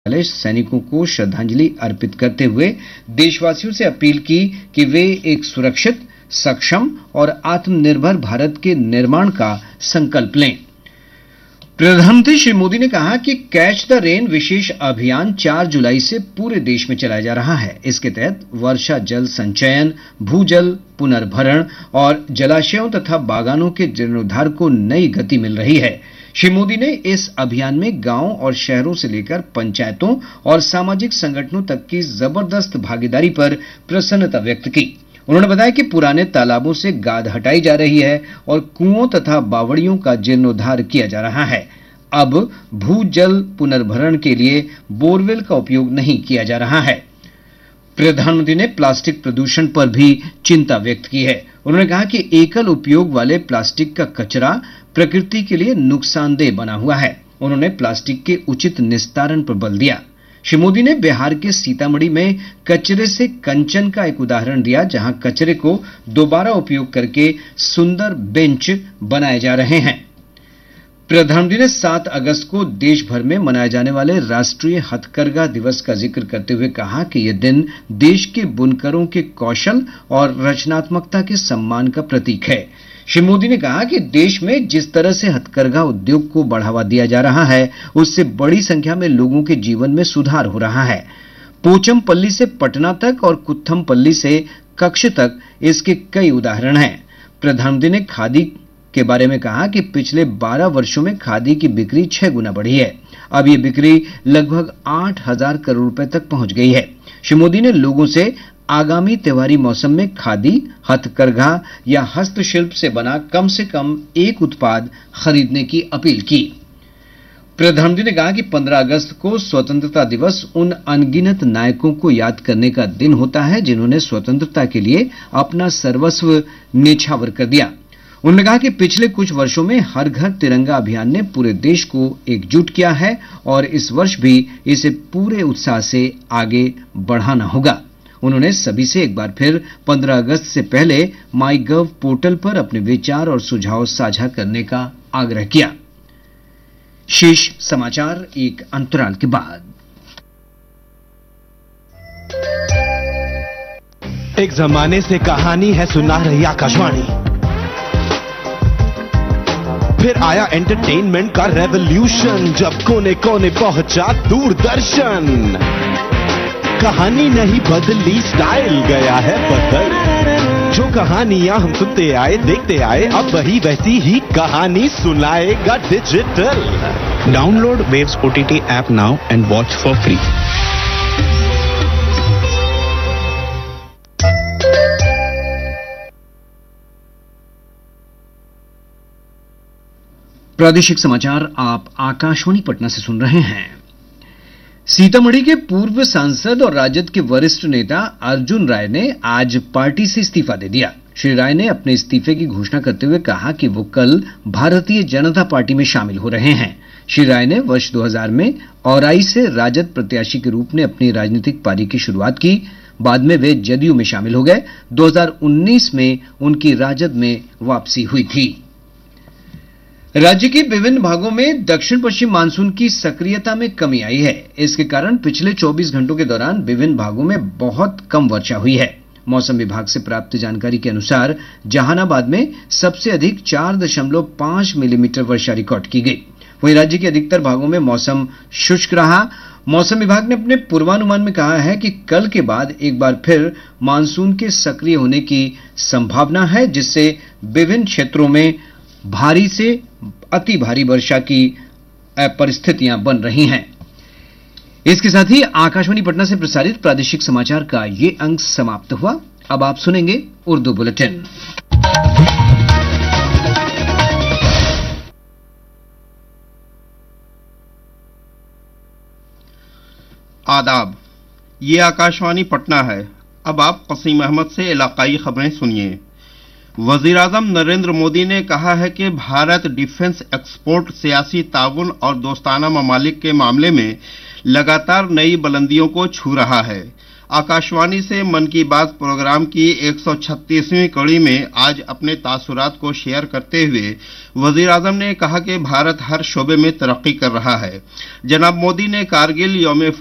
वाले सैनिकों को श्रद्धांजलि अर्पित करते हुए देशवासियों से अपील की कि वे एक सुरक्षित, सक्षम और आत्मनिर्भर भारत के निर्माण का संकल्प लें। प्रधानमंत्री श्री मोदी ने कहा कि कैच द रेन विशेष अभियान 4 जुलाई से पूरे देश में चलाया जा रहा है। इसके तहत वर्षा जल संचयन, भूजल पुनर्भरण और जलाशयों तथा बागानों के जीर्णोद्धार को नई गति मिल रही है। श्री मोदी ने इस अभियान में गांव और शहरों से लेकर पंचायतों और सामाजिक संगठनों तक की जबरदस्त भागीदारी पर प्रसन्नता व्यक्त की। उन्होंने बताया कि पुराने तालाबों से गाद हटाई जा रही है और कुओं तथा बावड़ियों का जीर्णोद्धार किया जा रहा है। अब भूजल पुनर्भरण के लिए बोरवेल का उपयोग नहीं किया जा रहा है। प्रधानमंत्री ने प्लास्टिक प्रदूषण पर भी चिंता व्यक्त की है। उन्होंने कहा कि एकल उपयोग वाले प्लास्टिक का कचरा प्रकृति के लिए नुकसानदेह बना हुआ है। उन्होंने प्लास्टिक के उचित निस्तारण पर बल दिया। श्री मोदी ने बिहार के सीतामढ़ी में कचरे से कंचन का एक उदाहरण दिया, जहां कचरे को दोबारा उपयोग करके सुंदर बेंच बनाए जा रहे हैं। प्रधानमंत्री ने 7 अगस्त को देश भर में मनाए जाने वाले राष्ट्रीय हथकरघा दिवस का जिक्र करते हुए कहा कि यह दिन देश के बुनकरों के कौशल और रचनात्मकता के सम्मान का प्रतीक है। श्री मोदी ने कहा कि देश में जिस तरह से हथकरघा उद्योग को बढ़ावा दिया जा रहा है, उससे बड़ी संख्या में लोगों के जीवन में सुधार हो रहा है। पोचमपल्ली से पटना तक और कुत्थमपल्ली से कच्छ तक इसके कई उदाहरण हैं। प्रधानमंत्री ने खादी के बारे में कहा कि पिछले 12 वर्षों में खादी की बिक्री 6 गुना बढ़ी है। अब ये बिक्री लगभग 8,000 करोड़ रुपए तक पहुंच गई है। श्री मोदी ने लोगों से आगामी त्योहारी मौसम में खादी, हथकरघा या हस्तशिल्प से बना कम से कम एक उत्पाद खरीदने की अपील की। प्रधानमंत्री ने कहा कि 15 अगस्त को स्वतंत्रता दिवस उन अनगिनत नायकों को याद करने का दिन होता है जिन्होंने स्वतंत्रता के लिए अपना सर्वस्व न्यौछावर कर दिया। उन्होंने कहा कि पिछले कुछ वर्षों में हर घर तिरंगा अभियान ने पूरे देश को एकजुट किया है और इस वर्ष भी इसे पूरे उत्साह से आगे बढ़ाना होगा। उन्होंने सभी से एक बार फिर 15 अगस्त से पहले माईगव पोर्टल पर अपने विचार और सुझाव साझा करने का आग्रह किया। शेष समाचार एक अंतराल के बाद। एक जमाने से कहानी है सुना रही आकाशवाणी, फिर आया एंटरटेनमेंट का रेवोल्यूशन, जब कोने कोने पहुंचा दूरदर्शन। कहानी नहीं बदली, स्टाइल गया है बदल। जो कहानियां हम सुनते आए, देखते आए, अब वही वैसी ही कहानी सुनाएगा digital. Download waves OTT app now and watch for free. प्रादेशिक समाचार आप आकाशवाणी पटना से सुन रहे हैं। सीतामढ़ी के पूर्व सांसद और राजद के वरिष्ठ नेता अर्जुन राय ने आज पार्टी से इस्तीफा दे दिया। श्री राय ने अपने इस्तीफे की घोषणा करते हुए कहा कि वो कल भारतीय जनता पार्टी में शामिल हो रहे हैं। श्री राय ने वर्ष 2000 में औराई से राजद प्रत्याशी के रूप में अपनी राजनीतिक पारी की शुरुआत की। बाद में वे जदयू में शामिल हो गए। 2019 में उनकी राजद में वापसी हुई थी। राज्य के विभिन्न भागों में दक्षिण पश्चिम मानसून की सक्रियता में कमी आई है। इसके कारण पिछले 24 घंटों के दौरान विभिन्न भागों में बहुत कम वर्षा हुई है। मौसम विभाग से प्राप्त जानकारी के अनुसार जहानाबाद में सबसे अधिक 4.5 मिलीमीटर वर्षा रिकॉर्ड की गई। वहीं राज्य के अधिकतर भागों में मौसम शुष्क रहा। मौसम विभाग ने अपने पूर्वानुमान में कहा है कि कल के बाद एक बार फिर मानसून के सक्रिय होने की संभावना है, जिससे विभिन्न क्षेत्रों में भारी से अति भारी वर्षा की परिस्थितियां बन रही हैं। इसके साथ ही आकाशवाणी पटना से प्रसारित प्रादेशिक समाचार का ये अंक समाप्त हुआ। अब आप सुनेंगे उर्दू बुलेटिन। आदाब, ये आकाशवाणी पटना है। अब आप कसीम अहमद से इलाकाई खबरें सुनिए। वजीर-ए-आज़म नरेंद्र मोदी ने कहा है कि भारत डिफेंस एक्सपोर्ट सियासी ताउन और दोस्ताना ममालिक के मामले में लगातार नई बुलंदियों को छू रहा है। आकाशवाणी से मन की बात प्रोग्राम की 136वीं कड़ी में आज अपने तासुरात को शेयर करते हुए वजीर आजम ने कहा कि भारत हर शोबे में तरक्की कर रहा है। जनाब मोदी ने कारगिल यौम